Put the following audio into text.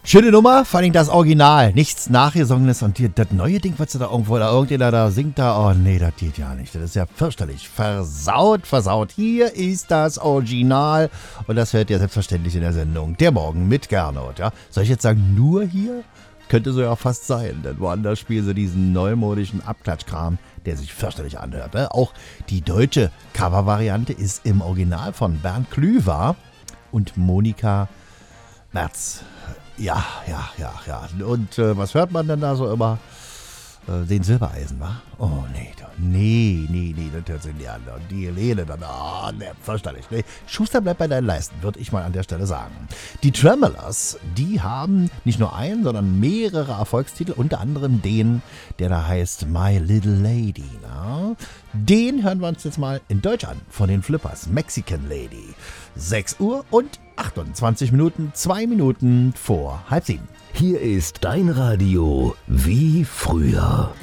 Schöne Nummer, vor allem das Original, nichts Nachgesongenes und das neue Ding, was da irgendwo, da irgendjemand da singt da, oh nee, das geht ja nicht, das ist ja fürchterlich, versaut. Hier ist das Original und das hört ihr selbstverständlich in der Sendung Der Morgen mit Gernot, ja. Soll ich jetzt sagen, nur hier? Könnte so ja fast sein, denn woanders spielen sie diesen neumodischen Abklatschkram, der sich fürchterlich anhört, ne? Auch die deutsche Covervariante ist im Original von Bernd Klüver und Monika Merz. Ja. Und was hört man denn da so immer? Den Silbereisen, wa? Oh, nee, das hört sich nicht an. Und die Helene dann, fürchterlich. Nee. Schuster, bleibt bei deinen Leisten, würde ich mal an der Stelle sagen. Die Tremolers, die haben nicht nur einen, sondern mehrere Erfolgstitel, unter anderem den, der da heißt My Little Lady. Na? Den hören wir uns jetzt mal in Deutsch an, von den Flippers, Mexican Lady. 6 Uhr und 28 Minuten, 2 Minuten vor 6:30. Hier ist dein Radio wie früher.